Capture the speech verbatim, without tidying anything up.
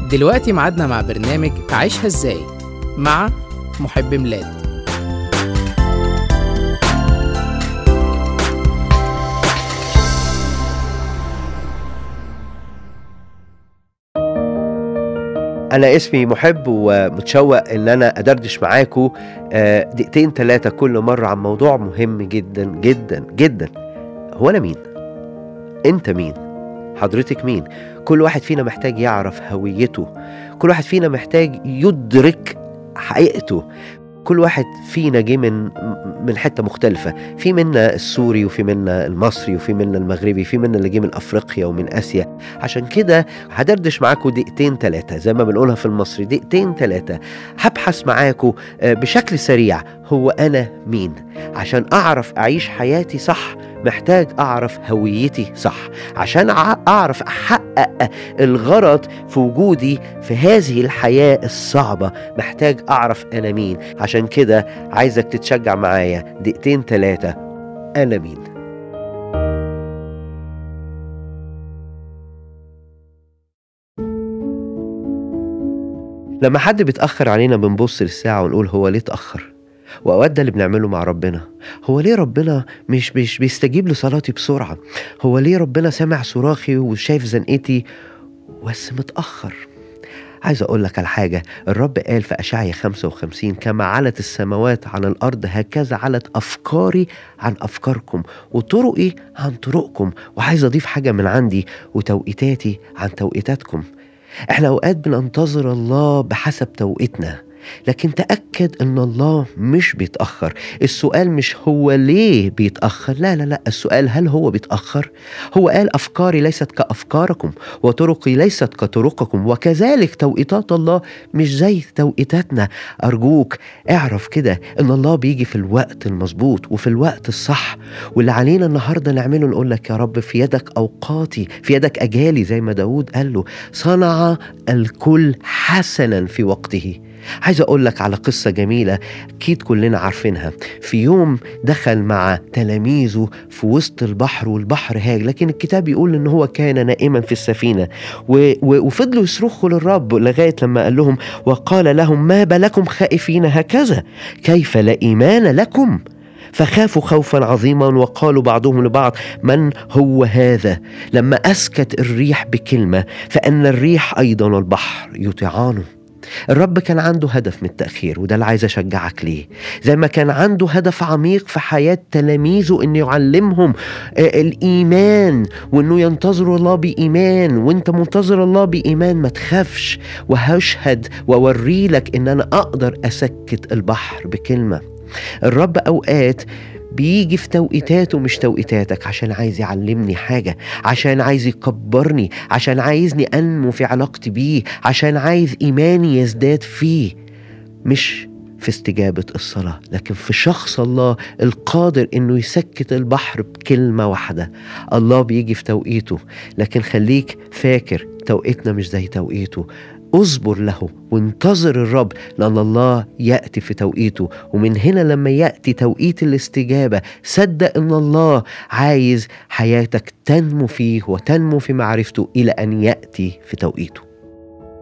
دلوقتي ميعادنا مع برنامج عيشها ازاي مع محب ميلاد. أنا اسمي محب ومتشوق إن أنا أدردش معاكم دقيقتين ثلاثة كل مرة عن موضوع مهم جدا جدا جدا. هو أنا مين؟ أنت مين؟ حضرتك مين؟ كل واحد فينا محتاج يعرف هويته، كل واحد فينا محتاج يدرك حقيقته. كل واحد فينا جه من من حته مختلفه، في منا السوري وفي منا المصري وفي منا المغربي، في منا اللي جه من افريقيا ومن اسيا. عشان كده هدردش معاكم دقيقتين ثلاثه زي ما بنقولها في المصري، دقيقتين ثلاثه هبحث معاكم بشكل سريع هو انا مين. عشان اعرف اعيش حياتي صح محتاج اعرف هويتي صح، عشان اعرف احقق الغرض في وجودي في هذه الحياة الصعبة محتاج اعرف انا مين. عشان كده عايزك تتشجع معايا دقيقتين ثلاثة. انا مين؟ لما حد بيتأخر علينا بنبص للساعة ونقول هو ليه اتأخر؟ وأوقات ده اللي بنعمله مع ربنا. هو ليه ربنا مش, مش بيستجيب لصلاتي بسرعة؟ هو ليه ربنا سامع صراخي وشايف زنقتي بس متأخر؟ عايز أقول لك على حاجة. الرب قال في أشعياء خمسة وخمسين كما علت السماوات عن الأرض هكذا علت أفكاري عن أفكاركم وطرقي عن طرقكم. وعايز أضيف حاجة من عندي، وتوقيتاتي عن توقيتاتكم. احنا أوقات بننتظر الله بحسب توقيتنا، لكن تأكد ان الله مش بيتأخر. السؤال مش هو ليه بيتأخر، لا لا لا السؤال هل هو بيتأخر؟ هو قال أفكاري ليست كأفكاركم وطرقي ليست كطرقكم، وكذلك توقيتات الله مش زي توقيتاتنا. أرجوك اعرف كده ان الله بيجي في الوقت المظبوط وفي الوقت الصح. واللي علينا النهاردة نعمله نقول لك يا رب في يدك أوقاتي، في يدك أجالي، زي ما داود قال له صنع الكل حسنا في وقته. عايز أقول لك على قصة جميلة أكيد كلنا عارفينها. في يوم دخل مع تلاميذه في وسط البحر والبحر هاج، لكن الكتاب يقول إن هو كان نائما في السفينة و... و... وفضلوا يصرخوا للرب لغاية لما قال لهم وقال لهم ما بالكم خائفين هكذا؟ كيف لا إيمان لكم؟ فخافوا خوفا عظيما وقالوا بعضهم لبعض من هو هذا؟ لما أسكت الريح بكلمة فأن الريح أيضا البحر يطيعانه. الرب كان عنده هدف من التأخير، وده اللي عايز أشجعك ليه. زي ما كان عنده هدف عميق في حياة تلاميذه إنه يعلمهم الإيمان وإنه ينتظروا الله بإيمان، وإنت منتظر الله بإيمان ما تخافش، وهشهد ووري لك إن أنا أقدر أسكت البحر بكلمة. الرب أوقات بيجي في توقيتاته مش توقيتاتك، عشان عايز يعلمني حاجة، عشان عايز يكبرني، عشان عايزني أنمو في علاقتي بيه، عشان عايز إيماني يزداد فيه. مش في استجابة الصلاة، لكن في شخص الله القادر إنه يسكت البحر بكلمة واحدة. الله بيجي في توقيته، لكن خليك فاكر توقيتنا مش زي توقيته. اصبر له وانتظر الرب، لأن الله يأتي في توقيته. ومن هنا لما يأتي توقيت الاستجابة صدق أن الله عايز حياتك تنمو فيه وتنمو في معرفته إلى أن يأتي في توقيته.